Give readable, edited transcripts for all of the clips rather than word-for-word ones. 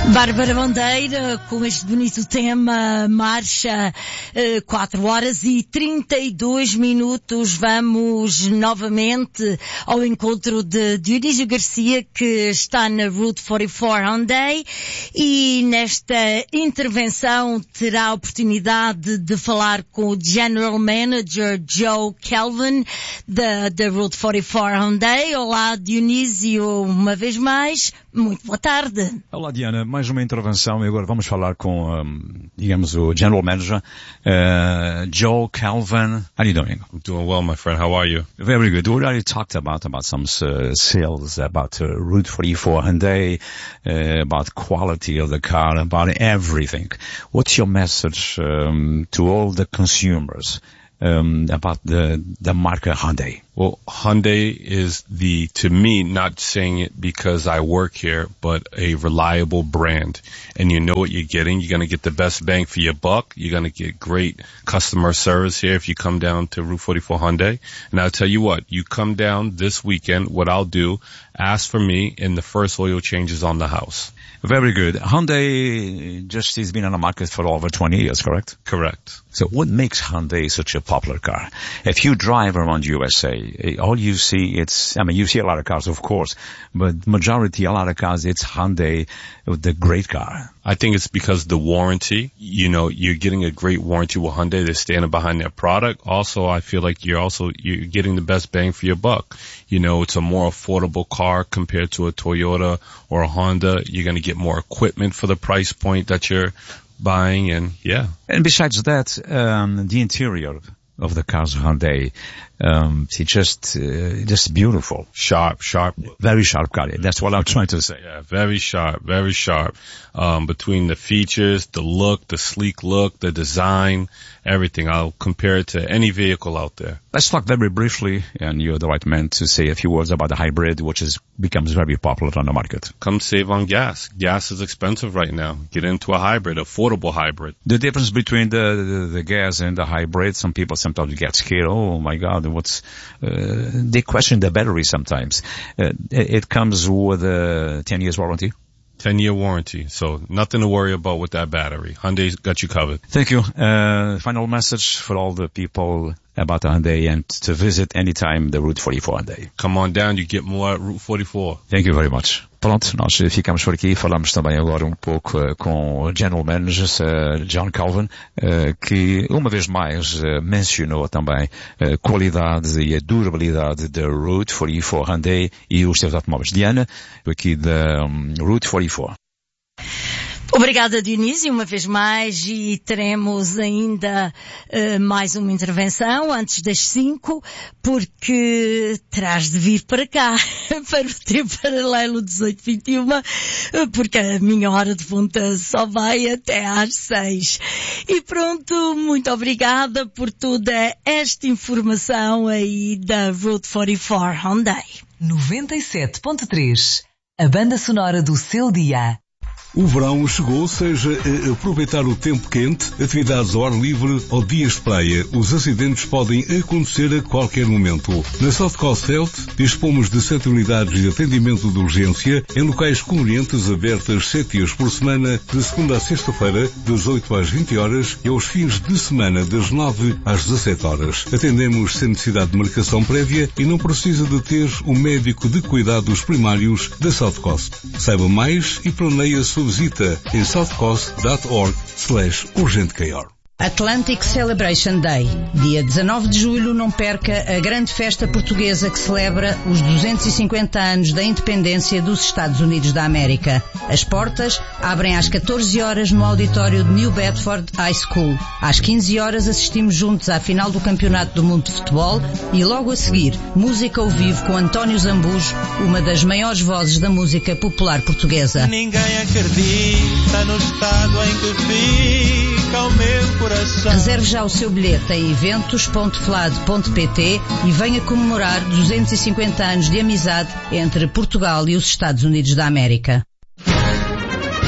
Bárbara Bandeira, com este bonito tema, marcha 4 horas e 32 minutos. Vamos novamente ao encontro de Dionísio Garcia, que está na Route 44 Hyundai, e nesta intervenção terá a oportunidade de falar com o General Manager Joe Calvin da Route 44 Hyundai. Olá, Dionísio, uma vez mais, muito boa tarde. Olá, Diana, mais uma intervenção e agora vamos falar com, digamos, o General Manager, Joe Calvin. How are you doing? I'm doing well, my friend. How are you? Very good. We already talked about some sales, about Route 44 Hyundai, about quality of the car, about everything. What's your message to all the consumers about the market Hyundai? Well, Hyundai is to me, not saying it because I work here, but a reliable brand. And you know what you're getting. You're going to get the best bang for your buck. You're going to get great customer service here if you come down to Route 44 Hyundai. And I'll tell you what, you come down this weekend, what I'll do, ask for me, and the first oil change is on the house. Very good. Hyundai just has been on the market for over 20 years, correct? Correct. So what makes Hyundai such a popular car? If you drive around USA, all you see, you see a lot of cars, of course, but majority, a lot of cars, it's Hyundai, the great car. I think it's because the warranty, you're getting a great warranty with Hyundai. They're standing behind their product. Also, I feel like you're getting the best bang for your buck. It's a more affordable car compared to a Toyota or a Honda. You're going to get more equipment for the price point that you're buying, and yeah. And besides that, the interior of the cars Hyundai, it's just beautiful. Sharp. Very sharp car. That's what I'm trying to say. Yeah, very sharp. Between the features, the look, the sleek look, the design, everything. I'll compare it to any vehicle out there. Let's talk very briefly, and you're the right man to say a few words about the hybrid, which becomes very popular on the market. Come save on gas. Gas is expensive right now. Get into a hybrid, affordable hybrid. The difference between the gas and the hybrid, some people sometimes get scared. Oh my God, they question the battery sometimes. It comes with a 10 years warranty. 10-year warranty, so nothing to worry about with that battery. Hyundai's got you covered. Thank you. Final message for all the people about Hyundai and to visit anytime the Route 44 Hyundai. Come on down, you get more at Route 44. Thank you very much. Pronto, nós ficamos por aqui. Falamos também agora um pouco com o General Manager, John Calvin, que uma vez mais mencionou também a qualidade e a durabilidade da Route 44 Hyundai e os seus automóveis. Diana, aqui da Route 44. Obrigada, Dionísio, uma vez mais, e teremos ainda mais uma intervenção antes das 5, porque terás de vir para cá, para o tempo paralelo 18-21, porque a minha hora de ponta só vai até às 6. E pronto, muito obrigada por toda esta informação aí da Route 44 Hyundai. 97.3, a banda sonora do seu dia. O verão chegou, seja a aproveitar o tempo quente, atividades ao ar livre ou dias de praia. Os acidentes podem acontecer a qualquer momento. Na South Coast Health dispomos de 7 unidades de atendimento de urgência em locais convenientes abertas 7 dias por semana, de segunda a sexta-feira, das 8 às 20 horas e aos fins de semana, das 9 às 17 horas. Atendemos sem necessidade de marcação prévia e não precisa de ter um médico de cuidados primários da South Coast. Saiba mais e planeie a sua visita em southcoast.org/urgentecare. Atlantic Celebration Day. Dia 19 de julho, não perca a grande festa portuguesa que celebra os 250 anos da independência dos Estados Unidos da América. As portas abrem às 14 horas no auditório de New Bedford High School. Às 15 horas assistimos juntos à final do Campeonato do Mundo de Futebol e logo a seguir, música ao vivo com António Zambujo, uma das maiores vozes da música popular portuguesa. Ninguém acredita no estado em que fica o meu coração. Reserve já o seu bilhete em eventos.flad.pt e venha comemorar 250 anos de amizade entre Portugal e os Estados Unidos da América.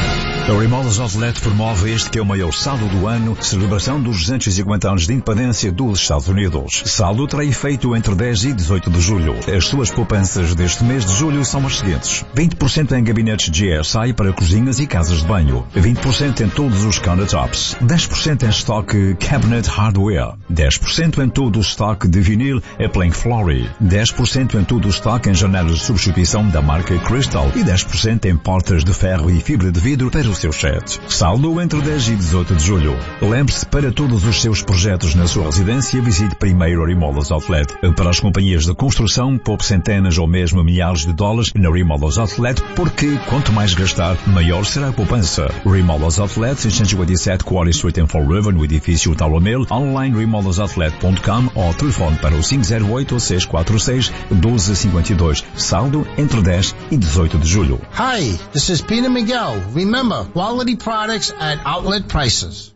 A Remodelos Outlet promove este que é o maior saldo do ano, celebração dos 250 anos de independência dos Estados Unidos. Saldo terá efeito entre 10 e 18 de julho. As suas poupanças deste mês de julho são as seguintes: 20% em gabinetes GSI para cozinhas e casas de banho, 20% em todos os countertops, 10% em estoque Cabinet Hardware, 10% em todo o estoque de vinil e Plank Flooring, 10% em todo o estoque em janelas de substituição da marca Crystal e 10% em portas de ferro e fibra de vidro para o seu chat. Saldo entre 10 e 18 de julho. Lembre-se, para todos os seus projetos na sua residência, visite primeiro a Remodelos Outlet. Para as companhias de construção, poupe centenas ou mesmo milhares de dólares na Remodelos Outlet, porque quanto mais gastar, maior será a poupança. Remodelos Outlet, 687 Quarry Street em Fall River, no edifício Tower Mill, online remodelsoutlet.com ou telefone para o 508-646-1252. Saldo entre 10 e 18 de julho. Hi, this is Peter Miguel. Remember, quality products at outlet prices.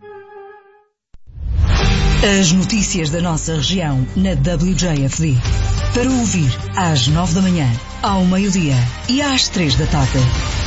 As notícias da nossa região na WJFD. Para ouvir às 9 da manhã, ao meio-dia e às 3 da tarde.